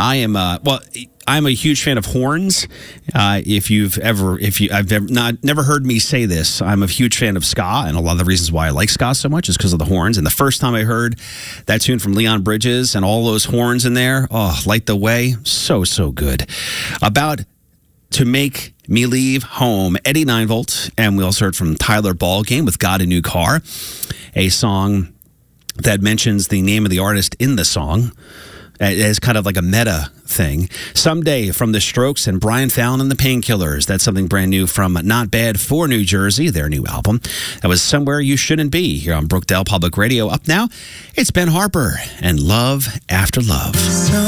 I'm a huge fan of horns. Never heard me say this, I'm a huge fan of ska, and a lot of the reasons why I like ska so much is because of the horns. And the first time I heard that tune from Leon Bridges and all those horns in there, Light the Way, so good. About to make me leave home, Eddie 9-Volt, and we also heard from Tyler Ballgame with Got a New Car, a song that mentions the name of the artist in the song as kind of like a meta thing. Someday from The Strokes and Brian Fallon and the Painkillers. That's something brand new from Not Bad for New Jersey, their new album. That was Somewhere You Shouldn't Be here on Brookdale Public Radio. Up now, it's Ben Harper and Love After Love.